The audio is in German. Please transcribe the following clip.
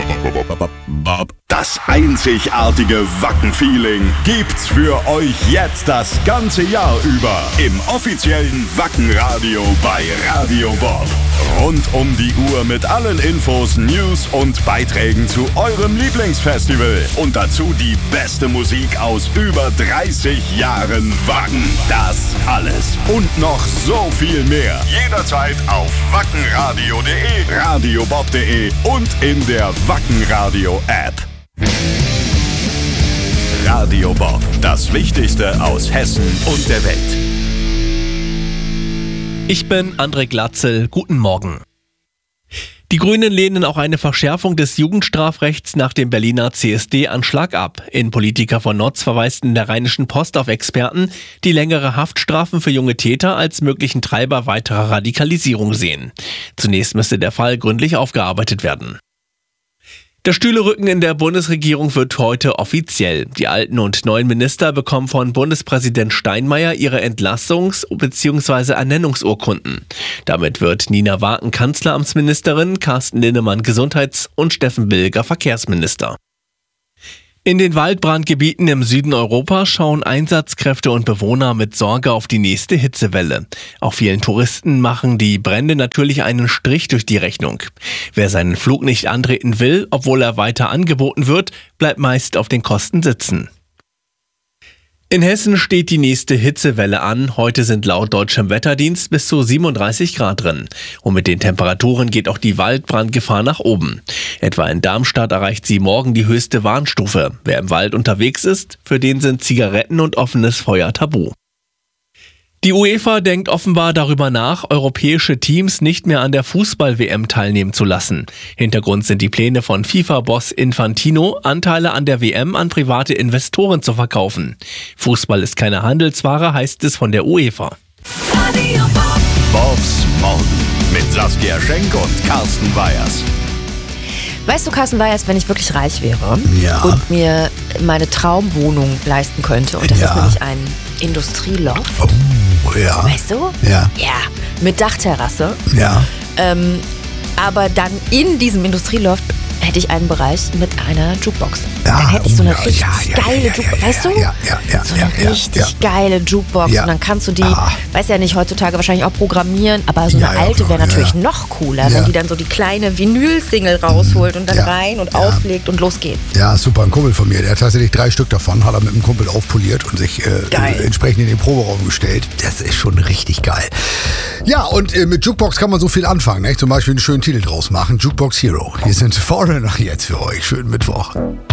Das einzigartige Wacken-Feeling gibt's für euch jetzt das ganze Jahr über im offiziellen Wacken-Radio bei Radio Bob. Rund um die Uhr mit allen Infos, News und Beiträgen zu eurem Lieblingsfestival. Und dazu die beste Musik aus über 30 Jahren Wacken. Das alles und noch so viel mehr. Jederzeit auf wackenradio.de, radiobob.de und in der Wackenradio-App. Radio Bob, das Wichtigste aus Hessen und der Welt. Ich bin André Glatzel, guten Morgen. Die Grünen lehnen auch eine Verschärfung des Jugendstrafrechts nach dem Berliner CSD-Anschlag ab. Innenpolitiker von Notz verweisten in der Rheinischen Post auf Experten, die längere Haftstrafen für junge Täter als möglichen Treiber weiterer Radikalisierung sehen. Zunächst müsste der Fall gründlich aufgearbeitet werden. Der Stühlerücken in der Bundesregierung wird heute offiziell. Die alten und neuen Minister bekommen von Bundespräsident Steinmeier ihre Entlassungs- bzw. Ernennungsurkunden. Damit wird Nina Waken Kanzleramtsministerin, Carsten Linnemann Gesundheits- und Steffen Bilger Verkehrsminister. In den Waldbrandgebieten im Süden Europas schauen Einsatzkräfte und Bewohner mit Sorge auf die nächste Hitzewelle. Auch vielen Touristen machen die Brände natürlich einen Strich durch die Rechnung. Wer seinen Flug nicht antreten will, obwohl er weiter angeboten wird, bleibt meist auf den Kosten sitzen. In Hessen steht die nächste Hitzewelle an. Heute sind laut deutschem Wetterdienst bis zu 37 Grad drin. Und mit den Temperaturen geht auch die Waldbrandgefahr nach oben. Etwa in Darmstadt erreicht sie morgen die höchste Warnstufe. Wer im Wald unterwegs ist, für den sind Zigaretten und offenes Feuer tabu. Die UEFA denkt offenbar darüber nach, europäische Teams nicht mehr an der Fußball-WM teilnehmen zu lassen. Hintergrund sind die Pläne von FIFA-Boss Infantino, Anteile an der WM an private Investoren zu verkaufen. Fußball ist keine Handelsware, heißt es von der UEFA. Bobs Morgen mit Saskia Schenk und Carsten Weyers. Weißt du, Carsten Weyers, wenn ich wirklich reich wäre und mir meine Traumwohnung leisten könnte, und das ist nämlich ein Industrieloft. Oh, ja. Weißt du? Ja. Ja, mit Dachterrasse. Ja. Aber dann in diesem Industrieloft hätte ich einen Bereich mit einer Jukebox. Ja, Dann hätte ich so eine richtig ja, geile Jukebox, weißt du? So eine richtig geile Jukebox. Ja. Und dann kannst du die, weiß ja nicht, heutzutage wahrscheinlich auch programmieren, aber so eine alte wäre natürlich noch cooler, wenn die dann so die kleine Vinyl-Single rausholt und dann rein und auflegt und los geht's. Ja, super. Ein Kumpel von mir, der hat tatsächlich 3 Stück davon, hat er mit einem Kumpel aufpoliert und sich entsprechend in den Proberaum gestellt. Das ist schon richtig geil. Ja, und mit Jukebox kann man so viel anfangen, ne? Zum Beispiel einen schönen Titel draus machen. Jukebox Hero. Hier sind Foreigner jetzt für euch. Schönen Mittwoch.